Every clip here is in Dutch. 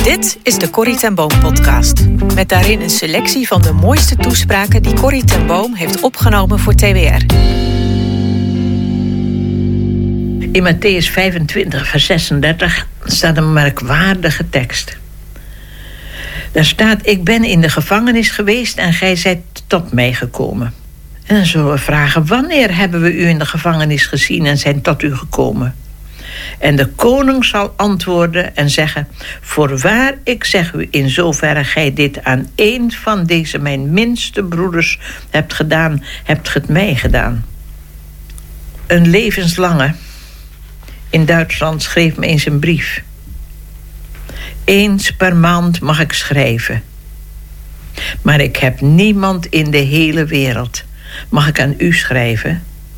Dit is de Corrie ten Boom podcast. Met daarin een selectie van de mooiste toespraken die Corrie ten Boom heeft opgenomen voor TWR. In Mattheüs 25, vers 36 staat een merkwaardige tekst. Daar staat: ik ben in de gevangenis geweest en gij zijt tot mij gekomen. En dan zullen we vragen: wanneer hebben we u in de gevangenis gezien en zijn tot u gekomen? En de koning zal antwoorden en zeggen: voorwaar, ik zeg u, in zoverre gij dit aan één van deze mijn minste broeders hebt gedaan, hebt ge het mij gedaan. Een levenslange in Duitsland schreef me eens een brief. Eens per maand mag ik schrijven. Maar ik heb niemand in de hele wereld. Mag ik aan u schrijven?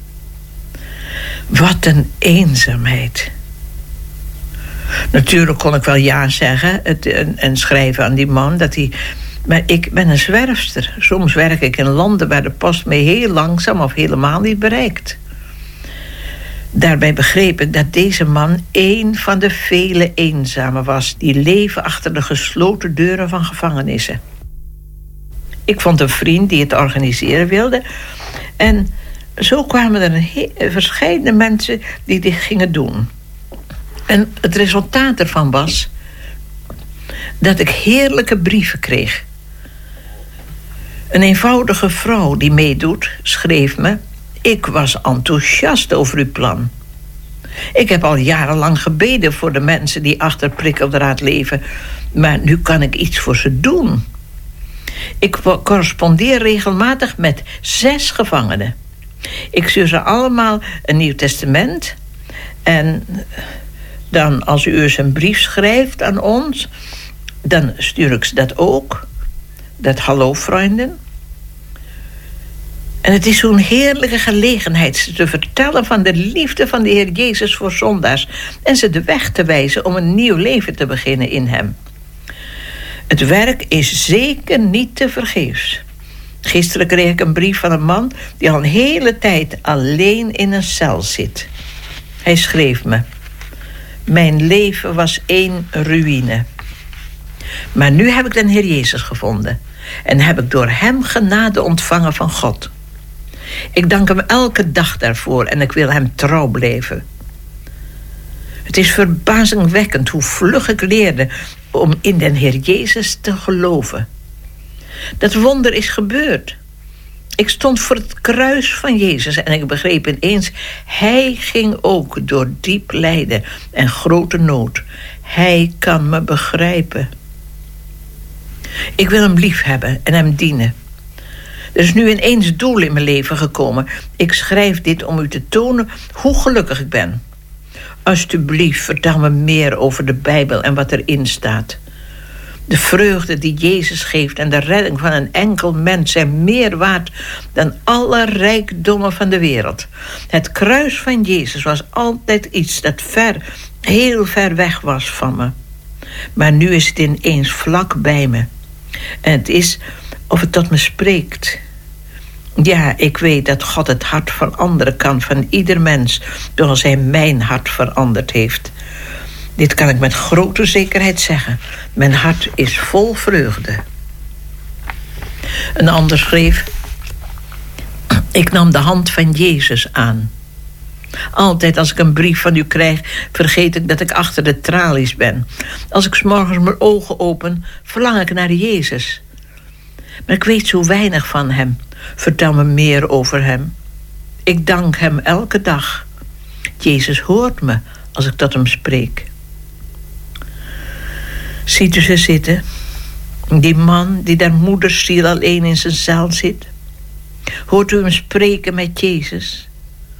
Wat een eenzaamheid. Natuurlijk kon ik wel ja zeggen en schrijven aan die man. Maar ik ben een zwerfster. Soms werk ik in landen waar de post mij heel langzaam of helemaal niet bereikt. Daarbij begreep ik dat deze man één van de vele eenzamen was die leven achter de gesloten deuren van gevangenissen. Ik vond een vriend die het organiseren wilde. En zo kwamen er verschillende mensen die dit gingen doen. En het resultaat ervan was dat ik heerlijke brieven kreeg. Een eenvoudige vrouw die meedoet schreef me: ik was enthousiast over uw plan. Ik heb al jarenlang gebeden voor de mensen die achter prikkeldraad leven, maar nu kan ik iets voor ze doen. Ik correspondeer regelmatig met 6 gevangenen. Ik stuur ze allemaal een Nieuw Testament. En dan, als u eens een brief schrijft aan ons, dan stuur ik ze dat ook. Dat hallo, vrienden. En het is zo'n heerlijke gelegenheid ze te vertellen van de liefde van de Heer Jezus voor zondaars en ze de weg te wijzen om een nieuw leven te beginnen in hem. Het werk is zeker niet tevergeefs. Gisteren kreeg ik een brief van een man die al een hele tijd alleen in een cel zit. Hij schreef me: mijn leven was één ruïne. Maar nu heb ik de Heer Jezus gevonden en heb ik door hem genade ontvangen van God. Ik dank hem elke dag daarvoor en ik wil hem trouw blijven. Het is verbazingwekkend hoe vlug ik leerde om in den Heer Jezus te geloven. Dat wonder is gebeurd. Ik stond voor het kruis van Jezus en ik begreep ineens: hij ging ook door diep lijden en grote nood. Hij kan me begrijpen. Ik wil hem lief hebben en hem dienen. Er is nu ineens doel in mijn leven gekomen. Ik schrijf dit om u te tonen hoe gelukkig ik ben. Alsjeblieft, vertel me meer over de Bijbel en wat erin staat. De vreugde die Jezus geeft en de redding van een enkel mens zijn meer waard dan alle rijkdommen van de wereld. Het kruis van Jezus was altijd iets dat heel ver weg was van me. Maar nu is het ineens vlak bij me. En het is of het tot me spreekt. Ja, ik weet dat God het hart veranderen kan van ieder mens, zoals hij mijn hart veranderd heeft. Dit kan ik met grote zekerheid zeggen. Mijn hart is vol vreugde. Een ander schreef: ik nam de hand van Jezus aan. Altijd als ik een brief van u krijg, vergeet ik dat ik achter de tralies ben. Als ik 's morgens mijn ogen open, verlang ik naar Jezus. Maar ik weet zo weinig van hem. Vertel me meer over hem. Ik dank hem elke dag. Jezus hoort me als ik tot hem spreek. Ziet u ze zitten? Die man die daar moedersziel alleen in zijn cel zit. Hoort u hem spreken met Jezus?